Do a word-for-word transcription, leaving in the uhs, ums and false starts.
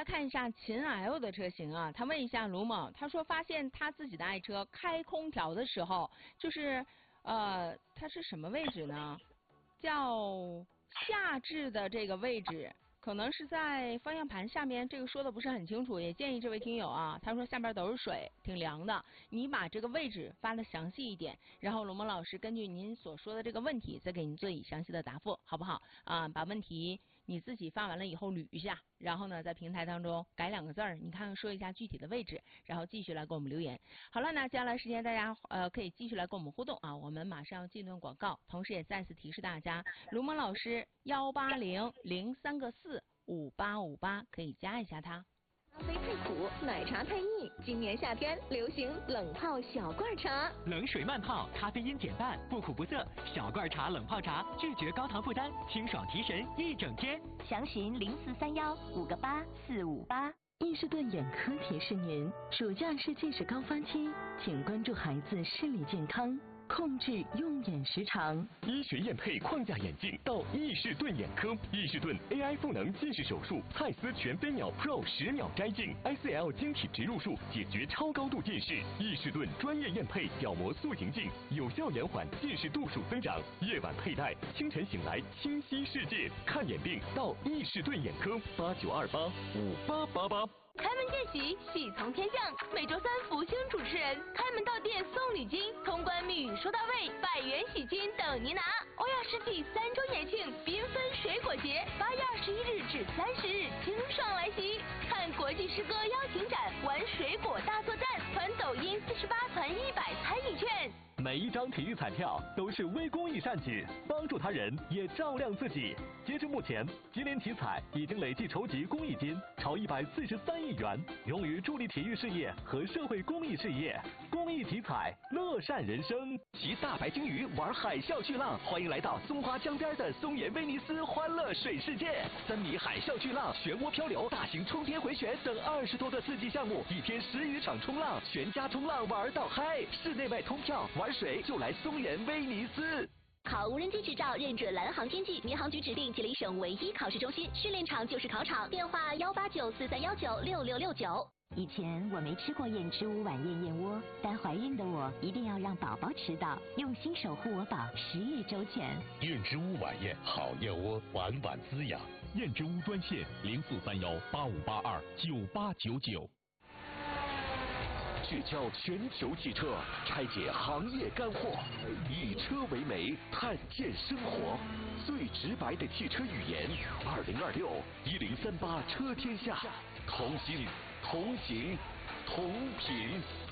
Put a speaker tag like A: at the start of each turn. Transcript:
A: 来看一下秦 L 的车型啊，他问一下卢某，他说发现他自己的爱车开空调的时候，就是呃，它是什么位置呢？叫下置的这个位置。可能是在方向盘下面，这个说的不是很清楚，也建议这位听友啊，他说下边都是水，挺凉的，你把这个位置发的详细一点，然后龙蒙老师根据您所说的这个问题，再给您做以详细的答复，好不好？啊，把问题你自己发完了以后捋一下，然后呢，在平台当中改两个字儿，你看看说一下具体的位置，然后继续来给我们留言。好了，那接下来时间大家呃可以继续来跟我们互动啊，我们马上要进段广告，同时也再次提示大家，龙蒙老师幺八零零三个四。五八五八可以加一下它。
B: 咖啡太苦，奶茶太腻，今年夏天流行冷泡小罐茶。
C: 冷水慢泡，咖啡因减半，不苦不涩。小罐茶冷泡茶，拒绝高糖负担，清爽提神一整天。
D: 详询零四三幺五个八四五八。
E: 伊士顿眼科提示您，暑假是近视高发期，请关注孩子视力健康。控制用眼时长。
F: 医学验配框架眼镜到伊士顿眼科，伊士顿 A I 赋能近视手术，蔡司全飞秒 Pro 十秒摘镜 ，I C L 晶体植入术解决超高度近视。伊士顿专业验配角膜塑形镜，有效延缓近视度数增长。夜晚佩戴，清晨醒来清晰世界。看眼病到伊士顿眼科，八九二八五八八八。
B: 开门见喜，喜从天降。每周三福星主持人开门到店送礼金，通关密语说到位，百元喜金等您拿。欧亚世纪三周年庆缤纷水果节，八月二十一日至三十日清爽来袭。看国际诗歌邀请展，玩水果大作战，团抖音四十八，团一百参与券。
F: 每一张体育彩票都是微公益善举，帮助他人也照亮自己。截至目前，吉林体彩已经累计筹集公益金超一百四十三亿元，用于助力体育事业和社会公益事业。公益体彩，乐善人生。骑大白鲸鱼玩海啸巨浪，欢迎来到松花江边的松岩威尼斯欢乐水世界。三米海啸巨浪、漩涡漂流、大型冲天回旋等二十多个刺激项目，一天十余场冲浪，全家冲浪玩到嗨。室内外通票，玩水就来松岩威尼斯。
D: 考无人机执照认准蓝航天技，民航局指定吉林省唯一考试中心，训练场就是考场，电话幺八九四三幺九六六六九。以前我没吃过燕之屋晚宴燕窝，但怀孕的我一定要让宝宝吃到，用心守护我宝，十月周全。
G: 燕之屋晚宴好燕窝，晚晚滋养。
H: 燕之屋专线零四三幺八五八二九八九九。
F: 聚焦全球汽车，拆解行业干货，以车为媒，探见生活，最直白的汽车语言。二零二六一零三八车天下，同心同行同品。